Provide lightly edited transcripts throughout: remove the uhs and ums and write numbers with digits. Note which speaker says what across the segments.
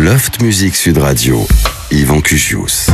Speaker 1: Loft Music Sud Radio, Yvan Cugius.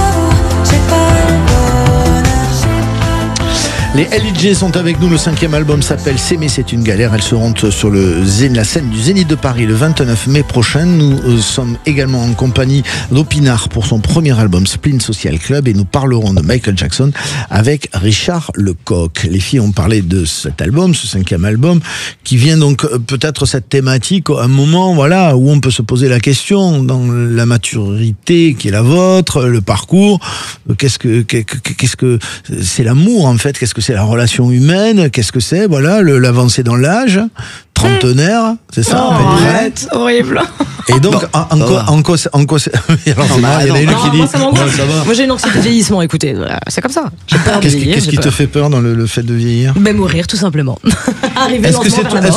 Speaker 2: Les LIJ sont avec nous, le 5e album s'appelle S'aimer c'est une galère. Elles seront sur la scène du Zénith de Paris le 29 mai prochain. Nous sommes également en compagnie d'Opinard pour son premier album Spleen Social Club et nous parlerons de Michael Jackson avec Richard Lecoq. Les filles ont parlé de cet album, ce 5e album, qui vient donc peut-être cette thématique à un moment voilà, où on peut se poser la question dans la maturité qui est la vôtre, le parcours, qu'est-ce que c'est l'amour en fait, qu'est-ce que c'est la relation humaine, qu'est-ce que c'est, voilà, l'avancée dans l'âge, trentenaire, c'est ça?
Speaker 3: Arrête, horrible.
Speaker 2: Et donc, en quoi c'est... il y en a une qui dit...
Speaker 3: Ça va. Moi j'ai une anxiété de vieillissement, écoutez, c'est comme ça. J'ai peur de vieillir.
Speaker 2: Qu'est-ce qui te fait peur dans le fait de vieillir?
Speaker 3: Mourir, tout simplement. Arriver
Speaker 2: Est-ce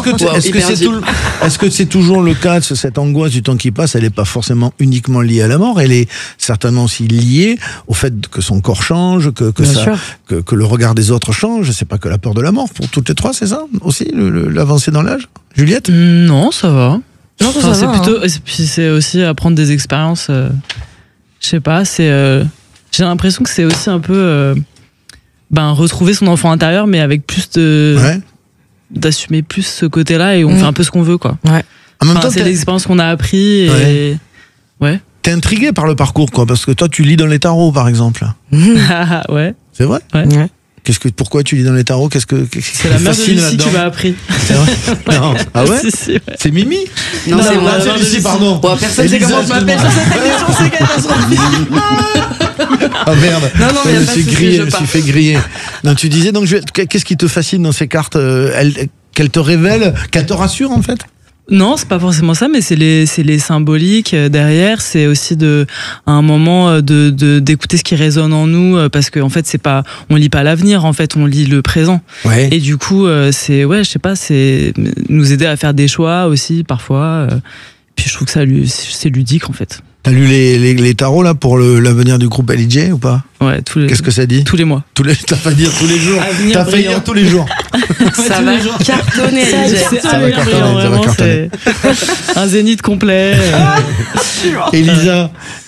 Speaker 2: que c'est toujours le cas de cette angoisse du temps qui passe? Elle n'est pas forcément uniquement liée à la mort, elle est certainement aussi liée au fait que son corps change, que le regard des autres change. C'est pas que la peur de la mort pour toutes les trois, c'est ça aussi, l'avancée dans l'âge? Juliette?
Speaker 4: Non, ça va.
Speaker 3: Non, ça
Speaker 4: c'est
Speaker 3: va,
Speaker 4: plutôt, et puis c'est aussi apprendre des expériences. Je sais pas, j'ai l'impression que c'est aussi un peu retrouver son enfant intérieur, mais avec plus d'assumer plus ce côté-là et on fait un peu ce qu'on veut, quoi.
Speaker 3: Ouais.
Speaker 2: En même temps,
Speaker 4: c'est l'expérience qu'on a appris et ouais.
Speaker 2: T'es intrigué par le parcours, quoi, parce que toi tu lis dans les tarots, par exemple.
Speaker 4: Ouais.
Speaker 2: C'est vrai?
Speaker 4: Ouais.
Speaker 2: Pourquoi tu lis dans les tarots?
Speaker 4: C'est la mère de Lucie qui m'a appris.
Speaker 2: C'est vrai? Non. Ah ouais?
Speaker 4: Si, ouais.
Speaker 2: C'est Mimi?
Speaker 3: Non, c'est moi.
Speaker 2: C'est Lucie, pardon.
Speaker 3: Bon, personne sait comment je m'appelle sur cette émission,
Speaker 2: Ah merde.
Speaker 3: Non, mais
Speaker 2: je me suis fait griller. Non, tu disais donc, qu'est-ce qui te fascine dans ces cartes? Qu'elles te révèlent, qu'elles te rassurent en fait?
Speaker 4: Non, c'est pas forcément ça, mais c'est les symboliques derrière. C'est aussi à un moment d'écouter ce qui résonne en nous, parce que en fait on lit pas l'avenir, en fait on lit le présent.
Speaker 2: Ouais.
Speaker 4: Et du coup c'est nous aider à faire des choix aussi parfois. Puis je trouve que c'est ludique en fait.
Speaker 2: T'as lu les tarots là pour l'avenir du groupe LIJ ou pas?
Speaker 4: Ouais,
Speaker 2: Qu'est-ce que ça dit?
Speaker 4: Tous les mois.
Speaker 2: T'as failli dire tous les jours. T'as failli dire tous les jours.
Speaker 3: Ça va cartonner.
Speaker 2: Ça va cartonner.
Speaker 4: Un zénith complet.
Speaker 2: Elisa,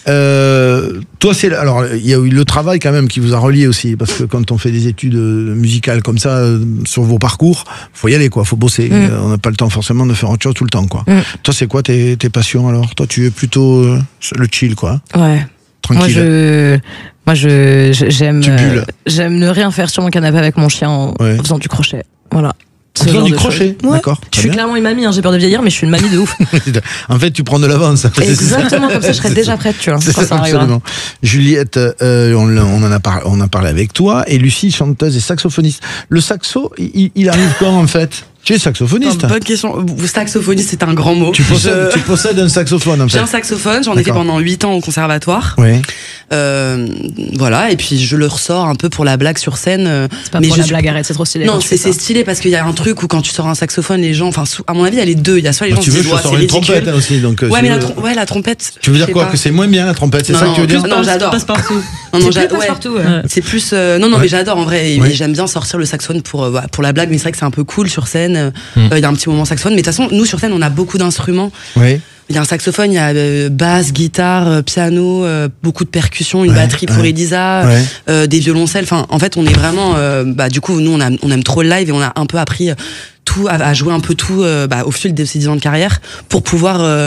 Speaker 2: toi alors il y a eu le travail quand même qui vous a relié aussi, parce que quand on fait des études musicales comme ça sur vos parcours, faut y aller quoi, faut bosser. On n'a pas le temps forcément de faire autre chose tout le temps quoi. Toi c'est quoi tes passions alors? Toi tu es plutôt le chill quoi.
Speaker 3: Ouais.
Speaker 2: Tranquille.
Speaker 3: Moi j'aime ne rien faire sur mon canapé avec mon chien en faisant du crochet. Voilà.
Speaker 2: En faisant du crochet, d'accord.
Speaker 3: Je suis clairement une mamie, j'ai peur de vieillir, mais je suis une mamie de ouf.
Speaker 2: En fait, tu prends de l'avance.
Speaker 3: Exactement, comme ça je serais déjà prête, tu vois. Quand ça arrivera.
Speaker 2: Absolument. Juliette, on a parlé avec toi, et Lucie, chanteuse et saxophoniste. Le saxo, il arrive quand en fait? Tu es saxophoniste?
Speaker 5: Bonne question. Saxophoniste, c'est un grand mot.
Speaker 2: Tu possèdes un saxophone en fait?
Speaker 5: J'ai un saxophone, j'en ai fait pendant 8 ans au conservatoire.
Speaker 2: Oui.
Speaker 5: Voilà, et puis je le ressors un peu pour la blague sur scène.
Speaker 3: C'est pas pour la blague, arrête, c'est trop stylé.
Speaker 5: Non, c'est stylé parce qu'il y a un truc où quand tu sors un saxophone, les gens, enfin, à mon avis, il y a les deux. Il y a soit les gens
Speaker 2: tu
Speaker 5: qui
Speaker 2: veux
Speaker 5: disent,
Speaker 2: que je sors une trompette aussi, donc.
Speaker 5: Ouais, mais la trompette.
Speaker 2: Tu veux dire quoi? Que c'est moins bien la trompette, c'est ça que tu veux dire?
Speaker 5: Non, j'adore.
Speaker 4: Passe partout.
Speaker 5: Partout. C'est plus. Non, mais j'adore en vrai. Et j'aime bien sortir le saxophone pour la blague, mais c'est vrai que c'est un peu cool sur scène. Il y a un petit moment saxophone, mais de toute façon, nous sur scène, on a beaucoup d'instruments.
Speaker 2: Oui.
Speaker 5: Il y a un saxophone, il y a basse, guitare, piano, beaucoup de percussions, une batterie pour Elisa, des violoncelles. Enfin, en fait, on est vraiment. Du coup, nous, on aime trop le live et on a un peu appris tout, à jouer un peu tout au fil de ces 10 ans de carrière pour pouvoir.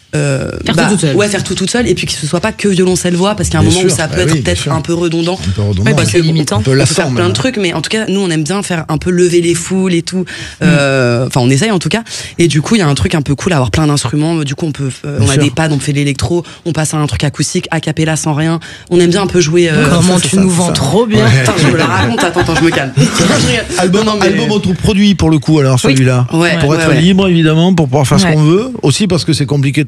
Speaker 5: Faire tout toute seule, et puis que ce soit pas que violoncelle voix, parce qu'il y a un moment où ça peut être peut-être un peu redondant.
Speaker 3: Parce que limitant.
Speaker 5: On peut faire plein de trucs, mais en tout cas, nous on aime bien faire un peu lever les foules et tout. Enfin, on essaye en tout cas. Et du coup, il y a un truc un peu cool à avoir plein d'instruments. Du coup, on a des pads, on fait l'électro, on passe à un truc acoustique, a cappella sans rien. On aime bien un peu jouer.
Speaker 3: Comment tu nous vends trop bien.
Speaker 5: Attends, je me la raconte. Attends, je me calme.
Speaker 2: Album autoproduit pour le coup, alors celui-là.
Speaker 5: Ouais.
Speaker 2: Pour être libre évidemment, pour pouvoir faire ce qu'on veut. Aussi parce que c'est compliqué